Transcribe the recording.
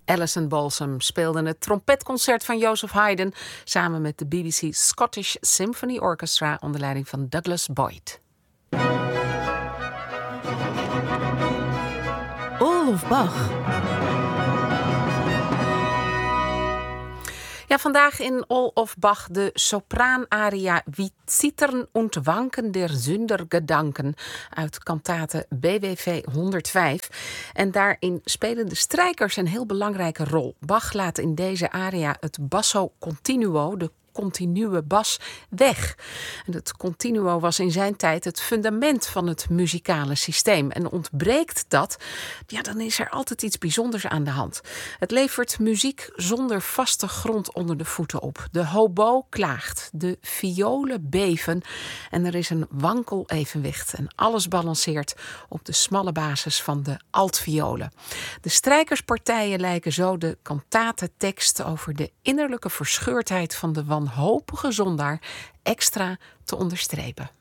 Alison Balsam speelde het trompetconcert van Joseph Haydn samen met de BBC Scottish Symphony Orchestra onder leiding van Douglas Boyd. All of Bach. Ja, vandaag in All of Bach de sopraanaria Wie zittern und wanken der Sünder Gedanken uit kantate BWV 105. En daarin spelen de strijkers een heel belangrijke rol. Bach laat in deze aria het basso continuo, de continue bas, weg. En het continuo was in zijn tijd het fundament van het muzikale systeem. En ontbreekt dat, ja, dan is er altijd iets bijzonders aan de hand. Het levert muziek zonder vaste grond onder de voeten op. De hobo klaagt, de violen beven en er is een wankel evenwicht. En alles balanceert op de smalle basis van de altviolen. De strijkerspartijen lijken zo de kantatentekst over de innerlijke verscheurdheid van de wanhopige zondaar extra te onderstrepen.